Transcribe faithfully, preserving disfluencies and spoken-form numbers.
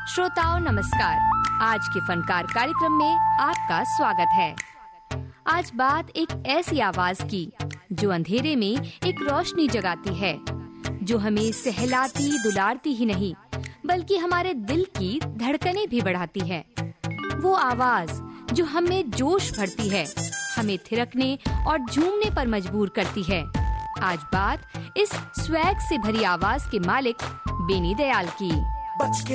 श्रोताओं नमस्कार। आज के फनकार कार्यक्रम में आपका स्वागत है। आज बात एक ऐसी आवाज की जो अंधेरे में एक रोशनी जगाती है, जो हमें सहलाती दुलारती ही नहीं बल्कि हमारे दिल की धड़कनें भी बढ़ाती है। वो आवाज जो हमें जोश भरती है, हमें थिरकने और झूमने पर मजबूर करती है। आज बात इस स्वैग से भरी आवाज के मालिक बेनी दयाल की। बच के